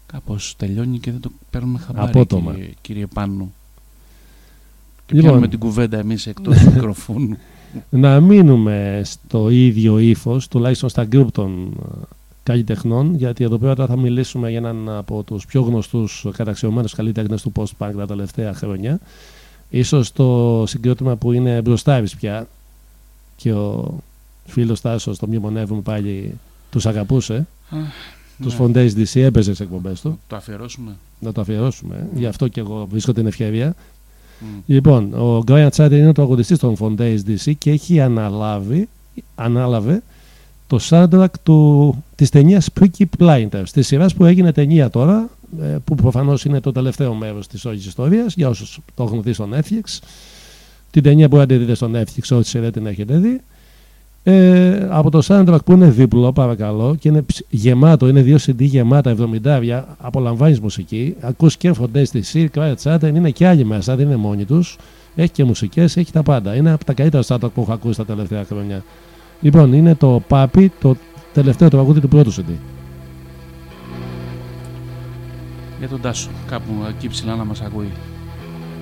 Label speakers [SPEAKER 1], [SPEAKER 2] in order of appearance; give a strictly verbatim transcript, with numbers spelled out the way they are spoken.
[SPEAKER 1] Κάπως τελειώνει και δεν το παίρνουμε χαμπάρι,
[SPEAKER 2] Απότομα.
[SPEAKER 1] κύριε, κύριε Πάνου. Και
[SPEAKER 2] Λοιπόν,
[SPEAKER 1] πιάνουμε την κουβέντα εμείς εκτός του μικροφόνου.
[SPEAKER 2] Να μείνουμε στο ίδιο ύφος, τουλάχιστον στα γκρουπ των καλλιτεχνών, γιατί εδώ πέρα θα μιλήσουμε για έναν από τους πιο γνωστούς καταξιωμένους καλλιτέχνες του post-punk τα τελευταία χρόνια. Ίσως το συγκρότημα που είναι μπροστάρις πια και ο φίλος Τάσος, το μνημονεύουμε πάλι, τους αγαπούσε. Τους
[SPEAKER 1] Ναι.
[SPEAKER 2] Fondays ντι σι έπαιζε στις εκπομπές του.
[SPEAKER 1] Το αφιερώσουμε.
[SPEAKER 2] Να το αφιερώσουμε. Γι' αυτό και εγώ βρίσκω την ευκαιρία.
[SPEAKER 1] Mm.
[SPEAKER 2] Λοιπόν, ο Grant Chatter είναι ο τραγουδιστής των Fondays ντι σι και έχει αναλάβει, ανάλαβε το soundtrack του, της ταινίας Peaky Blinders, της σειράς που έγινε ταινία τώρα, που προφανώς είναι το τελευταίο μέρος της όλης ιστορίας, για όσους το έχουν δει στο Netflix. Την ταινία που αντιδείτε στο Netflix, όσοι δεν την έχετε δει. Ε, από το soundtrack που είναι διπλό, παρακαλώ, και είναι γεμάτο, είναι δύο σι ντι γεμάτα, εβδομήντα, απολαμβάνεις μουσική, ακούς και Fondays ντι σι, Grant Chatter, είναι και άλλοι μέσα, δεν είναι μόνοι τους, έχει και μουσικές, έχει τα πάντα. Είναι από τα καλύτερα soundtrack που έχω ακούσει τα τελευταία χρόνια. Λοιπόν, είναι το Papi, το τελευταίο τραγούδι του πρώτου σι ντι.
[SPEAKER 1] Για τον Τάσο, κάπου εκεί ψηλά να μας ακούει.